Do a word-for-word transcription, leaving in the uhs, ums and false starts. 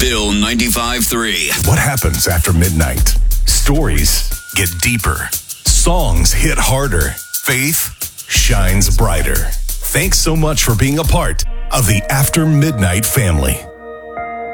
Bill ninety-five three. What happens after midnight? Stories get deeper. Songs hit harder. Faith shines brighter. Thanks so much for being a part of the After Midnight family.